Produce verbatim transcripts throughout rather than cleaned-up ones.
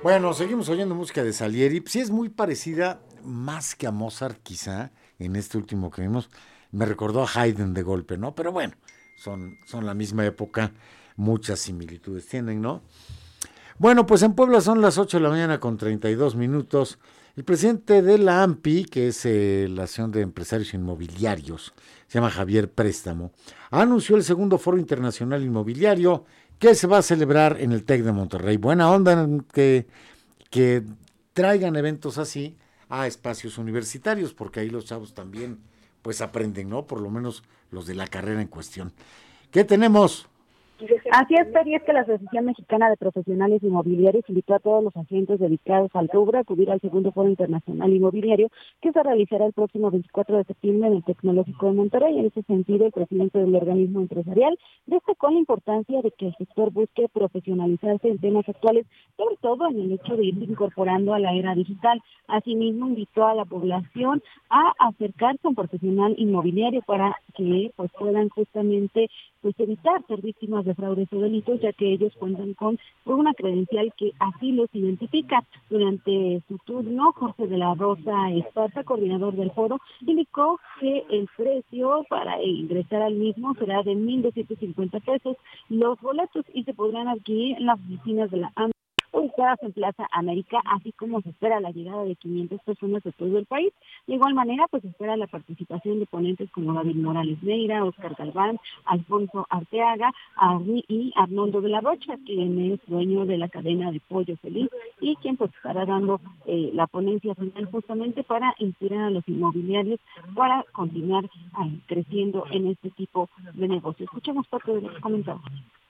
Bueno, seguimos oyendo música de Salieri. Sí es muy parecida, más que a Mozart quizá, en este último que vimos. Me recordó a Haydn de golpe, ¿no? Pero bueno, son, son la misma época, muchas similitudes tienen, ¿no? Bueno, pues en Puebla son las ocho de la mañana con treinta y dos minutos. El presidente de la A M P I, que es eh, la Asociación de Empresarios Inmobiliarios, se llama Javier Préstamo, anunció el segundo Foro Internacional Inmobiliario que se va a celebrar en el TEC de Monterrey. Buena onda en que, que traigan eventos así a espacios universitarios, porque ahí los chavos también pues aprenden, ¿no? Por lo menos los de la carrera en cuestión. ¿Qué tenemos? Así es, Peri, es que la Asociación Mexicana de Profesionales Inmobiliarios invitó a todos los agentes dedicados al rubro a acudir al segundo Foro Internacional Inmobiliario que se realizará el próximo veinticuatro de septiembre en el Tecnológico de Monterrey. En ese sentido, el presidente del organismo empresarial destacó la importancia de que el sector busque profesionalizarse en temas actuales, sobre todo en el hecho de irse incorporando a la era digital. Asimismo, invitó a la población a acercarse a un profesional inmobiliario para que pues puedan justamente pues evitar ser víctimas de fraudes o delitos, ya que ellos cuentan con una credencial que así los identifica. Durante su turno, Jorge de la Rosa Esparza, coordinador del foro, indicó que el precio para ingresar al mismo será de mil doscientos cincuenta pesos los boletos y se podrán adquirir en las oficinas de la A M P ubicadas en Plaza América, así como se espera la llegada de quinientas personas de todo el país. De igual manera, pues se espera la participación de ponentes como David Morales Neira, Oscar Galván, Alfonso Arteaga Arni y Arnoldo de la Rocha, quien es dueño de la cadena de Pollo Feliz y quien pues estará dando eh, la ponencia final justamente para inspirar a los inmobiliarios para continuar eh, creciendo en este tipo de negocio. Escuchemos parte de los comentarios.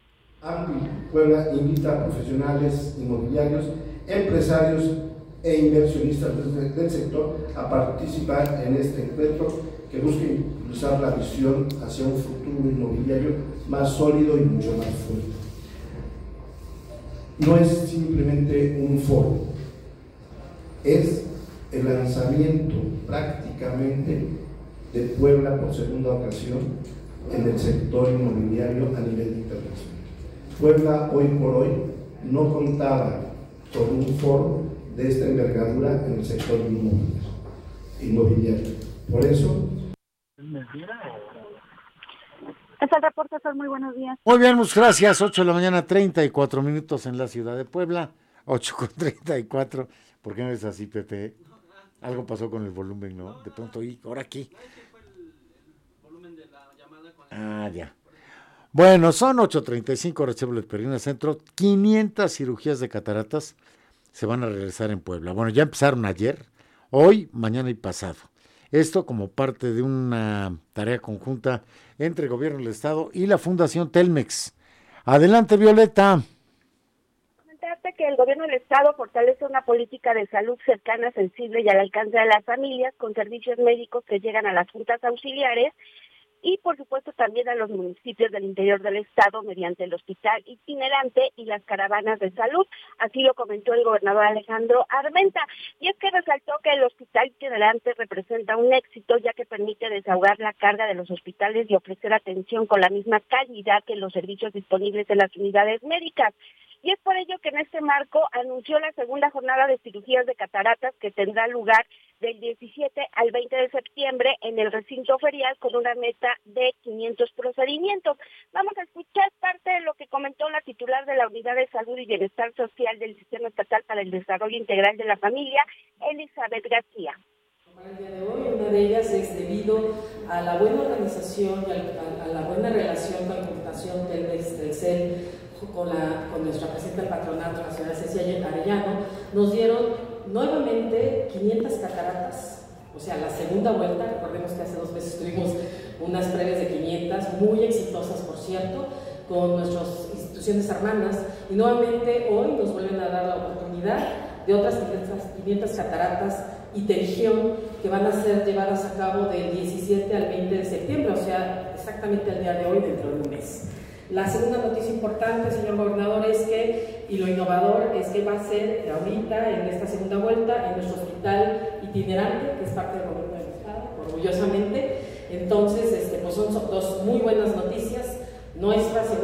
A M P I Puebla invita a profesionales inmobiliarios, empresarios e inversionistas del, del sector a participar en este encuentro que busca impulsar la visión hacia un futuro inmobiliario más sólido y mucho más fuerte. No es simplemente un foro, es el lanzamiento prácticamente de Puebla por segunda ocasión en el sector inmobiliario a nivel internacional. Puebla hoy por hoy no contaba con un foro de esta envergadura en el sector inmobiliario. Por eso... Es el reporte, Sol, muy buenos días. Muy bien, muchas gracias. ocho de la mañana, treinta y cuatro minutos en la ciudad de Puebla. ocho con treinta y cuatro. ¿Por qué no es así, Pepe? Algo pasó con el volumen, ¿no? De pronto, ¿y ahora aquí? Ah, ya. Bueno, son ocho treinta y cinco, Chevrolet Perrina Centro. quinientas cirugías de cataratas se van a realizar en Puebla. Bueno, ya empezaron ayer, hoy, mañana y pasado. Esto como parte de una tarea conjunta entre el Gobierno del Estado y la Fundación Telmex. Adelante, Violeta. Comentarte que el Gobierno del Estado fortalece una política de salud cercana, sensible y al alcance de las familias, con servicios médicos que llegan a las juntas auxiliares y por supuesto también a los municipios del interior del estado mediante el hospital itinerante y las caravanas de salud. Así lo comentó el gobernador Alejandro Armenta. Y es que resaltó que el hospital itinerante representa un éxito, ya que permite desahogar la carga de los hospitales y ofrecer atención con la misma calidad que los servicios disponibles en las unidades médicas. Y es por ello que en este marco anunció la segunda jornada de cirugías de cataratas que tendrá lugar del diecisiete al veinte de septiembre en el recinto ferial con una meta de quinientos procedimientos. Vamos a escuchar parte de lo que comentó la titular de la Unidad de Salud y Bienestar Social del Sistema Estatal para el Desarrollo Integral de la Familia, Elizabeth García. El día de hoy, una de ellas es debido a la buena organización y a, a la buena relación con la Fundación Telmex Telcel con, la, con nuestra presidenta del patronato, la señora Cecilia Arellano, nos dieron nuevamente quinientas cataratas, o sea, la segunda vuelta. Recordemos que hace dos meses tuvimos unas previas de quinientas, muy exitosas por cierto, con nuestras instituciones hermanas, y nuevamente hoy nos vuelven a dar la oportunidad de otras quinientas cataratas y tensión que van a ser llevadas a cabo del diecisiete al veinte de septiembre, o sea, exactamente el día de hoy, dentro de un mes. La segunda noticia importante, señor gobernador, es que, y lo innovador, es que va a ser ahorita, en esta segunda vuelta, en nuestro hospital itinerante, que es parte del gobierno del Estado, orgullosamente. Entonces, este, pues son dos muy buenas noticias. Nuestra segunda